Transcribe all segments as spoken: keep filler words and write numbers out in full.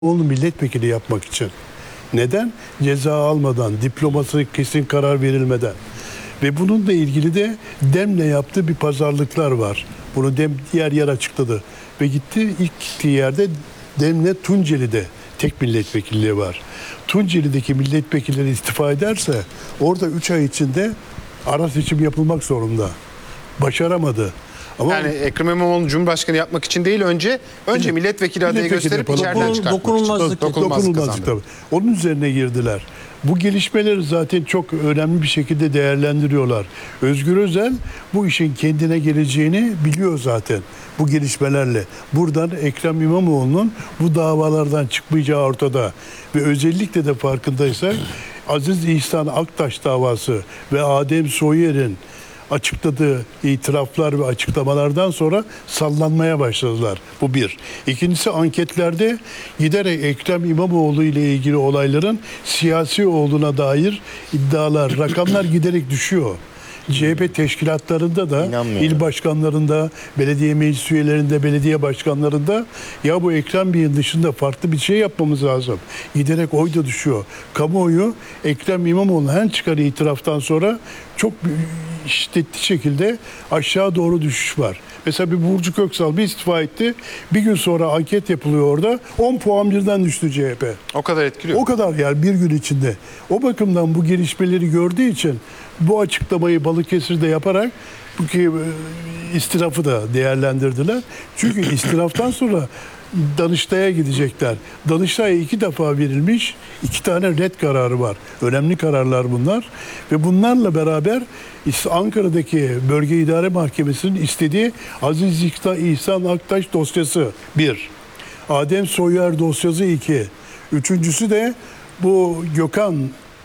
Onu milletvekili yapmak için. Neden? Ceza almadan, diploması kesin karar verilmeden. Ve bununla ilgili de Dem'le yaptığı bir pazarlıklar var. Bunu Dem diğer yer açıkladı. Ve gitti, ilk gittiği yerde Dem'le Tunceli'de tek milletvekilliği var. Tunceli'deki milletvekilleri istifa ederse orada üç ay içinde ara seçim yapılmak zorunda. Başaramadı. Ama yani Ekrem İmamoğlu Cumhurbaşkanı yapmak için değil, önce önce milletvekili adayı gösterip yapalım. içeriden Dokun, çıkartmak dokunulmazlık, için. Dokunulmazlık, dokunulmazlık tabii. Onun üzerine girdiler. Bu gelişmeleri zaten çok önemli bir şekilde değerlendiriyorlar. Özgür Özel bu işin kendine geleceğini biliyor zaten bu gelişmelerle. Buradan Ekrem İmamoğlu'nun bu davalardan çıkmayacağı ortada. Ve özellikle de farkındaysak Aziz İhsan Aktaş davası ve Adem Soyer'in açıkladığı itiraflar ve açıklamalardan sonra sallanmaya başladılar. Bu bir. İkincisi, anketlerde giderek Ekrem İmamoğlu ile ilgili olayların siyasi olduğuna dair iddialar, rakamlar giderek düşüyor. C H P teşkilatlarında da, il başkanlarında, belediye meclis üyelerinde, belediye başkanlarında ya bu Ekrem Bey'in dışında farklı bir şey yapmamız lazım. Giderek oy da düşüyor. Kamuoyu Ekrem İmamoğlu'nun her çıkan itiraftan sonra çok şiddetli şekilde aşağı doğru düşüş var. Mesela bir Burcu Köksal bir istifa etti. Bir gün sonra anket yapılıyor orada. on puan birden düştü C H P. O kadar etkiliyor. O kadar yani bir gün içinde. O bakımdan bu gelişmeleri gördüğü için bu açıklamayı Balıkesir'de yaparak bu ki istirafı da değerlendirdiler. Çünkü istiraftan sonra Danıştay'a gidecekler. Danıştay'a iki defa verilmiş iki tane red kararı var. Önemli kararlar bunlar. Ve bunlarla beraber Ankara'daki Bölge İdare Mahkemesi'nin istediği Aziz İhsan Aktaş dosyası bir. Adem Soyer dosyası iki. Üçüncüsü de bu Gökhan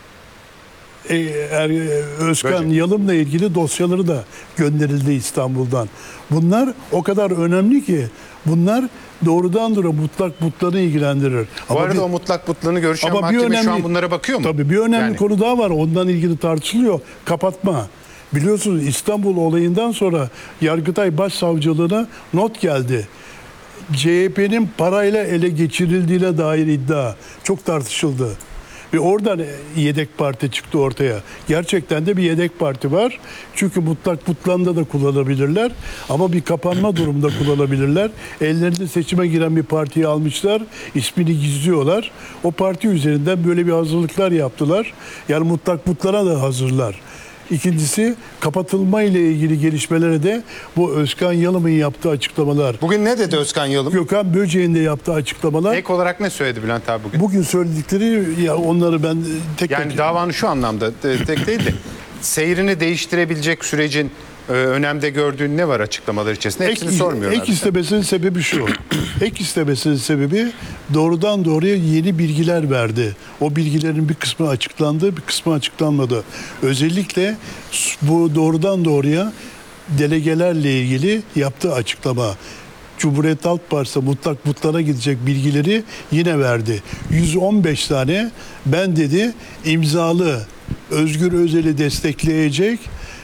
Er, Özkan Böcek. Yalım'la ilgili dosyaları da gönderildi İstanbul'dan. Bunlar o kadar önemli ki bunlar doğrudan doğru mutlak butlanı ilgilendirir. Bu ama arada bir, o mutlak butlanı görüşen ama mahkeme önemli, şu an bunlara bakıyor mu? Tabii bir önemli yani. konu daha var. Ondan ilgili tartışılıyor. Kapatma. Biliyorsunuz İstanbul olayından sonra Yargıtay Başsavcılığına not geldi. C H P'nin parayla ele geçirildiğine dair iddia çok tartışıldı. Ve oradan yedek parti çıktı ortaya. Gerçekten de bir yedek parti var. Çünkü mutlak butlanda da kullanabilirler. Ama bir kapanma durumunda kullanabilirler. Ellerinde seçime giren bir partiyi almışlar. İsmini gizliyorlar. O parti üzerinden böyle bir hazırlıklar yaptılar. Yani mutlak butlana da hazırlar. İkincisi, kapatılma ile ilgili gelişmelere de bu Özkan Yalım'ın yaptığı açıklamalar. Bugün ne dedi Özkan Yalım? Gökhan Böcek'in de yaptığı açıklamalar. Ek olarak ne söyledi Bülent abi bugün? Bugün söyledikleri ya onları ben tek Yani tek... davanın şu anlamda tek değil de seyrini değiştirebilecek sürecin e, önemde gördüğün ne var açıklamalar içerisinde? Hepsini ek, sormuyorlar. Ek istemesinin sebebi şu. Ek istemesinin sebebi doğrudan doğruya yeni bilgiler verdi. O bilgilerin bir kısmı açıklandı, bir kısmı açıklanmadı. Özellikle bu doğrudan doğruya delegelerle ilgili yaptığı açıklama. Cumhuriyet Halk Partisi mutlak butlara gidecek bilgileri yine verdi. yüz on beş tane ben dedi imzalı Özgür Özel'i destekleyecek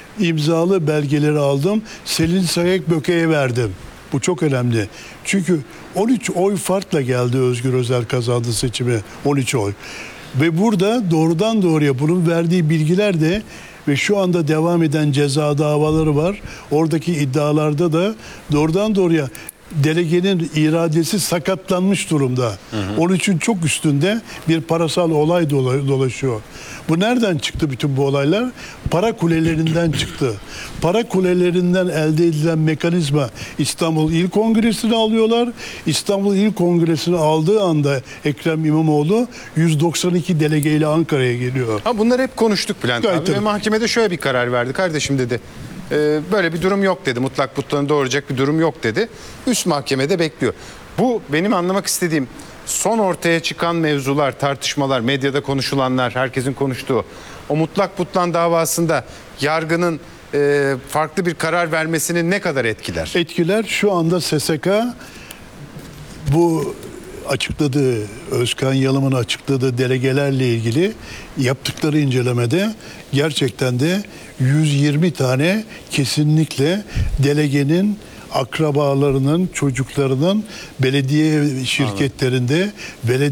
imzalı belgeleri aldım. Selin Sayık-Böke'ye verdim. Bu çok önemli. Çünkü on üç oy farkla geldi Özgür Özel kazandı seçimi. on üç oy. Ve burada doğrudan doğruya bunun verdiği bilgiler de ve şu anda devam eden ceza davaları var. Oradaki iddialarda da doğrudan doğruya delegenin iradesi sakatlanmış durumda. Hı hı. on üçün çok üstünde bir parasal olay dolaşıyor. Bu nereden çıktı bütün bu olaylar? Para kulelerinden çıktı. Para kulelerinden elde edilen mekanizma İstanbul İl Kongresi'ni alıyorlar. İstanbul İl Kongresi'ni aldığı anda Ekrem İmamoğlu yüz doksan iki delegeyle Ankara'ya geliyor. Ha, bunları hep konuştuk Bülent Gayet abi. tabii. Ve mahkemede şöyle bir karar verdi. Kardeşim dedi. Böyle bir durum yok dedi. Mutlak butlanı doğuracak bir durum yok dedi. Üst mahkemede bekliyor. Bu benim anlamak istediğim son ortaya çıkan mevzular, tartışmalar, medyada konuşulanlar, herkesin konuştuğu o mutlak butlan davasında yargının e, farklı bir karar vermesini ne kadar etkiler? Etkiler şu anda S S K bu açıkladığı, Özkan Yalım'ın açıkladığı delegelerle ilgili yaptıkları incelemede gerçekten de yüz yirmi tane kesinlikle delegenin akrabalarının, çocuklarının belediye şirketlerinde, belediye